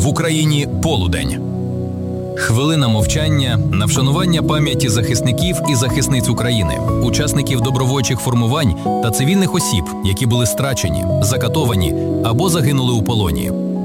В Україні полудень. Хвилина мовчання на вшанування пам'яті захисників і захисниць України, учасників добровольчих формувань та цивільних осіб, які були страчені, закатовані або загинули у полоні.